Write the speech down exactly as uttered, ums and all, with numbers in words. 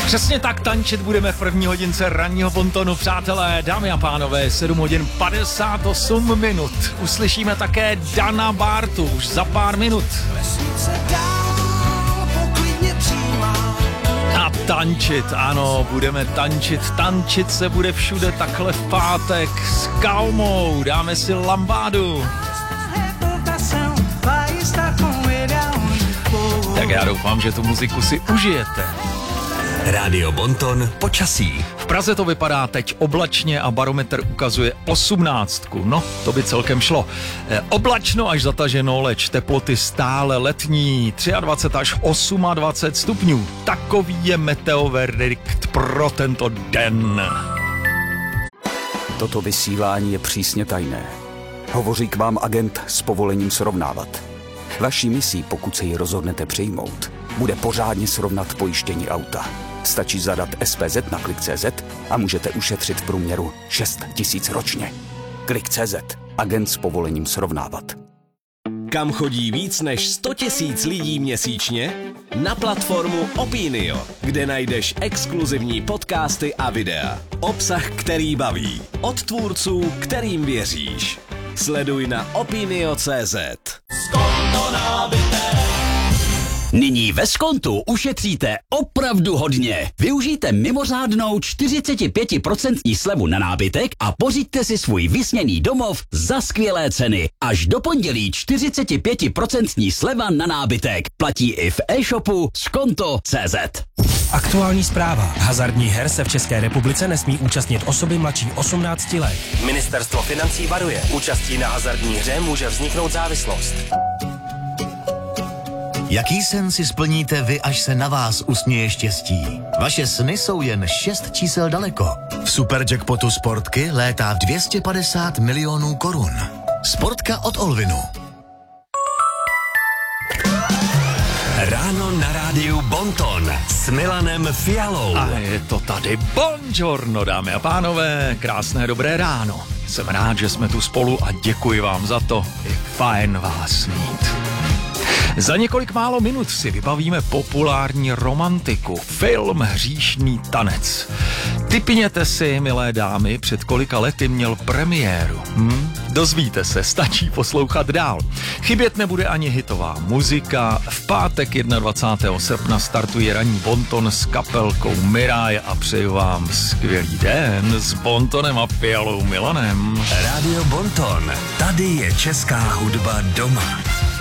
Přesně tak tančit budeme v první hodince ranního bontonu, přátelé, dámy a pánové, sedm hodin padesát osm minut. Uslyšíme také Dana Bartu už za pár minut. A tančit, ano, budeme tančit, tančit se bude všude takhle v pátek s Kalmou, dáme si lambádu. Tak já doufám, že tu muziku si užijete. Rádio Bonton počasí. V Praze to vypadá teď oblačně a barometr ukazuje osmnáctku. No, to by celkem šlo. E, oblačno až zataženo, leč teploty stále letní. dvacet tři až dvacet osm stupňů. Takový je meteoverdikt pro tento den. Toto vysílání je přísně tajné. Hovoří k vám agent s povolením srovnávat. Vaší misí, pokud se ji rozhodnete přijmout, bude pořádně srovnat pojištění auta. Stačí zadat S P Z na klik tečka cé zet a můžete ušetřit v průměru šest tisíc ročně. klik tečka cé zet. Agent s povolením srovnávat. Kam chodí víc než sto tisíc lidí měsíčně? Na platformu Opinio, kde najdeš exkluzivní podcasty a videa. Obsah, který baví. Od tvůrců, kterým věříš. Sleduj na opinio tečka cé zet. Nyní ve Skontu ušetříte opravdu hodně. Využijte mimořádnou čtyřicet pět procent slevu na nábytek a pořiďte si svůj vysněný domov za skvělé ceny. Až do pondělí čtyřicet pět procent sleva na nábytek. Platí i v e-shopu skonto tečka cé zet. Aktuální zpráva. Hazardních her se v České republice nesmí účastnit osoby mladší osmnácti let. Ministerstvo financí varuje. Účastí na hazardní hře může vzniknout závislost. Jaký sen si splníte vy, až se na vás usměje štěstí? Vaše sny jsou jen šest čísel daleko. V Superjackpotu Sportky létá dvě stě padesát milionů korun. Sportka od Olvinu. Ráno na rádiu Bonton s Milanem Fialou. A je to tady. Buongiorno, dámy a pánové, krásné dobré ráno. Jsem rád, že jsme tu spolu a děkuji vám za to. Je fajn vás mít. Za několik málo minut si vybavíme populární romantiku, film Hříšný tanec. Tipněte si, milé dámy, před kolika lety měl premiéru. Hm? Dozvíte se, stačí poslouchat dál. Chybět nebude ani hitová muzika. V pátek dvacátého prvního srpna startuje ranní Bonton s kapelkou Miráje a přeju vám skvělý den s Bontonem a Fialou Milanem. Rádio Bonton, tady je česká hudba doma.